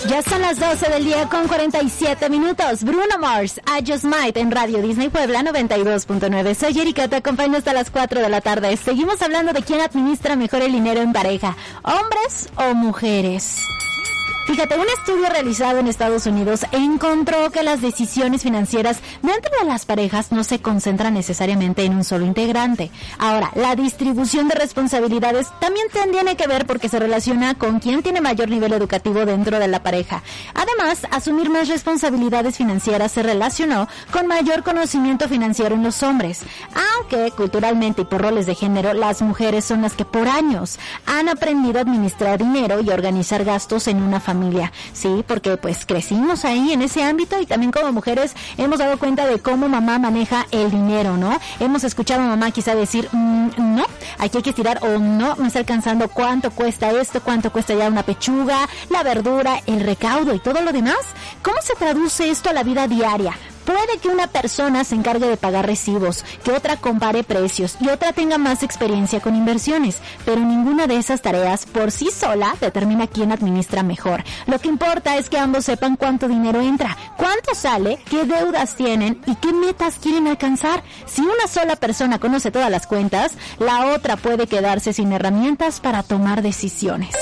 Ya son las 12 del día con 47 minutos. Bruno Mars, I Just Might en Radio Disney Puebla 92.9. Soy Erika, te acompaño hasta las 4 de la tarde. Seguimos hablando de quién administra mejor el dinero en pareja, hombres o mujeres. Fíjate, un estudio realizado en Estados Unidos encontró que las decisiones financieras dentro de las parejas no se concentran necesariamente en un solo integrante. Ahora, la distribución de responsabilidades también tiene que ver porque se relaciona con quién tiene mayor nivel educativo dentro de la pareja. Además, asumir más responsabilidades financieras se relacionó con mayor conocimiento financiero en los hombres. Aunque culturalmente y por roles de género, las mujeres son las que por años han aprendido a administrar dinero y organizar gastos en una familia. Sí, porque pues crecimos ahí en ese ámbito y también como mujeres hemos dado cuenta de cómo mamá maneja el dinero, ¿no? Hemos escuchado a mamá quizá decir, no, aquí hay que estirar o no, me está alcanzando, cuánto cuesta esto, cuánto cuesta ya una pechuga, la verdura, el recaudo y todo lo demás. ¿Cómo se traduce esto a la vida diaria? Puede que una persona se encargue de pagar recibos, que otra compare precios y otra tenga más experiencia con inversiones, pero ninguna de esas tareas por sí sola determina quién administra mejor. Lo que importa es que ambos sepan cuánto dinero entra, cuánto sale, qué deudas tienen y qué metas quieren alcanzar. Si una sola persona conoce todas las cuentas, la otra puede quedarse sin herramientas para tomar decisiones.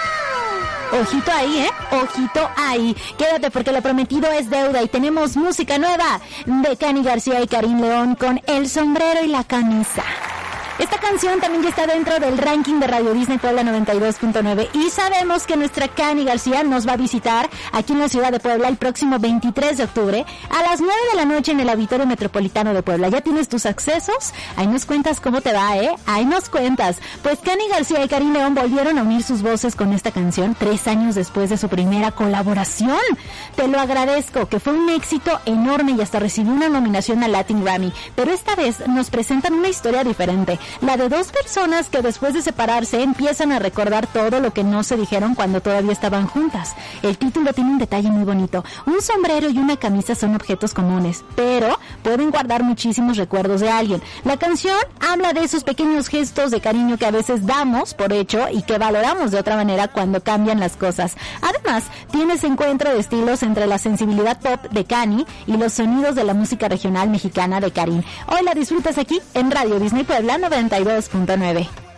Ojito ahí, ojito ahí. Quédate porque lo prometido es deuda y tenemos música nueva de Cani García y Karim León con El Sombrero y la Camisa. Esta canción también ya está dentro del ranking de Radio Disney Puebla 92.9 y sabemos que nuestra Cani García nos va a visitar aquí en la ciudad de Puebla el próximo 23 de octubre a las 9 de la noche en el Auditorio Metropolitano de Puebla. ¿Ya tienes tus accesos? Ahí nos cuentas cómo te va, Ahí nos cuentas. Pues Cani García y Karim León volvieron a unir sus voces con esta canción 3 años después de su primera colaboración. Te lo agradezco, que fue un éxito enorme y hasta recibió una nominación al Latin Grammy. Pero esta vez nos presentan una historia diferente. La de dos personas que después de separarse empiezan a recordar todo lo que no se dijeron cuando todavía estaban juntas. El título tiene un detalle muy bonito. Un sombrero y una camisa son objetos comunes, pero pueden guardar muchísimos recuerdos de alguien. La canción habla de esos pequeños gestos de cariño que a veces damos por hecho y que valoramos de otra manera cuando cambian las cosas. Además, tiene ese encuentro de estilos entre la sensibilidad pop de Cani y los sonidos de la música regional mexicana de Karim. Hoy la disfrutas aquí en Radio Disney Puebla 92.9.